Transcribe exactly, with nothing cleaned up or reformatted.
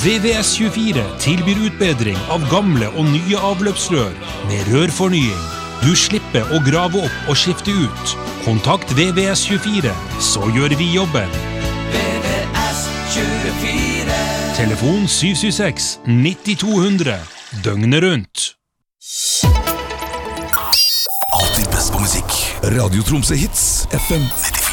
V V S tjuefire tilbyr utbedring av gamle og nye avløpsrør med rørfornying. Du slipper å grave opp og skifte ut. Kontakt V V S tjuefire, så gjør vi jobben. V V S tjuefire. Telefon syv syv seks nitti to hundre, døgnet rundt. Alltid best på musikk. Radio Tromsø Hits, F M nittifem.